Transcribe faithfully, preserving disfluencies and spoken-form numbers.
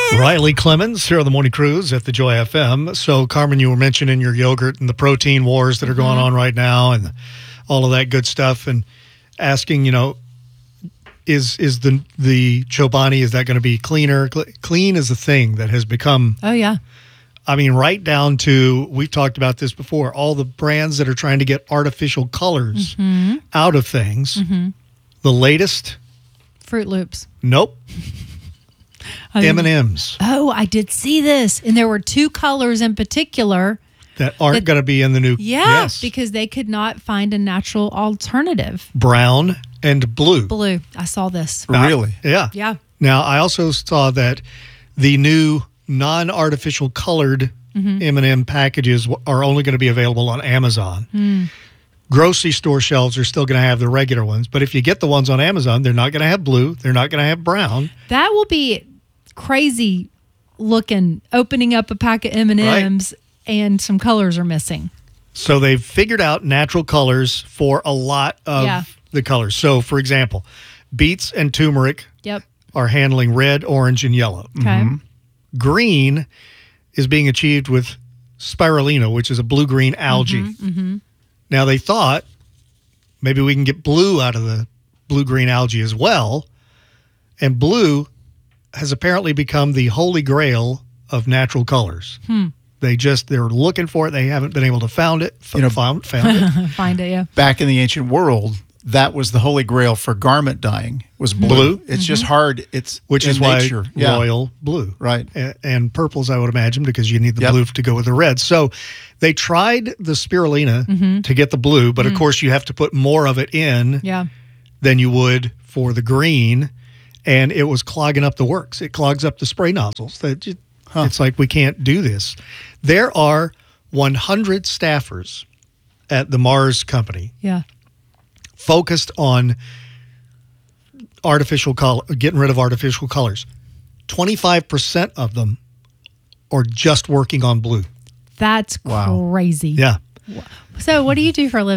Riley Clemens here on the Morning Cruise at the Joy F M. So, Carmen, you were mentioning your yogurt and the protein wars that are going on right now and all of that good stuff, and asking, you know, is is the the Chobani, is that going to be cleaner? Clean is a thing that has become... Oh, yeah. I mean, right down to, we've talked about this before, all the brands that are trying to get artificial colors mm-hmm. out of things. Mm-hmm. The latest... Fruit Loops. Nope. M and M's. Oh, I did see this. And there were two colors in particular. That aren't going to be in the new... Yeah, yes. because they could not find a natural alternative. Brown and blue. Blue. I saw this. Really? Uh, yeah. Yeah. Now, I also saw that the new non-artificial colored mm-hmm. M and M packages are only going to be available on Amazon. Mm. Grocery store shelves are still going to have the regular ones, but if you get the ones on Amazon, they're not going to have blue. They're not going to have brown. That will be crazy looking, opening up a pack of M and M's right. and some colors are missing. So they've figured out natural colors for a lot of yeah. the colors. So, for example, beets and turmeric yep. are handling red, orange, and yellow. Okay. Mm-hmm. Green is being achieved with spirulina, which is a blue-green algae. Mm-hmm, mm-hmm. Now, they thought maybe we can get blue out of the blue-green algae as well. And blue has apparently become the holy grail of natural colors. Hmm. They just, they're looking for it. They haven't been able to found it, f- you know, found, found it. Find it, yeah. Back in the ancient world, that was the holy grail for garment dyeing, was blue. Blue? It's mm-hmm. just hard. It's Which in is why nature. Yeah. royal blue. Right. And, and purples, I would imagine, because you need the yep. blue to go with the red. So they tried the spirulina mm-hmm. to get the blue, but mm. of course you have to put more of it in yeah. than you would for the green, and it was clogging up the works. It clogs up the spray nozzles. That just, huh. It's like, we can't do this. There are one hundred staffers at the Mars company. Yeah. Focused on artificial color, getting rid of artificial colors. twenty-five percent of them are just working on blue. That's wow. crazy. Yeah. So what do you do for a living?